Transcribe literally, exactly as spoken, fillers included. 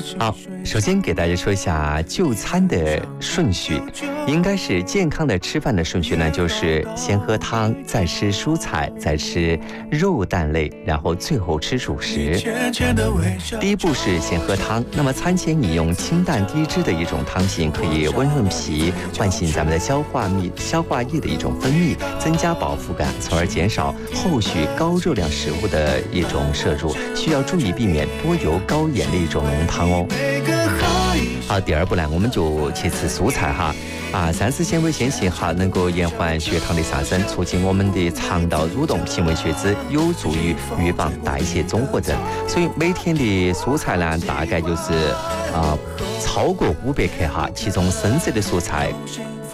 好，首先给大家说一下就餐的顺序，应该是健康的吃饭的顺序呢，就是先喝汤，再吃蔬菜，再吃肉蛋类，然后最后吃主食。第一步是先喝汤，那么餐前饮用清淡低脂的一种汤品，可以温润脾，唤醒咱们的消化泌、消化液的一种分泌，增加饱腹感，从而减少后续高热量食物的一种摄入，需要注意避免多油高盐的一种浓汤哦。好，第二步呢，我们就去吃蔬菜哈。啊，膳食纤维先行哈，能够延缓血糖的上升，促进我们的肠道蠕动，平稳血脂，有助于预防代谢综合症。所以每天的蔬菜呢，大概就是啊、呃、超过五百克哈，其中深色的蔬菜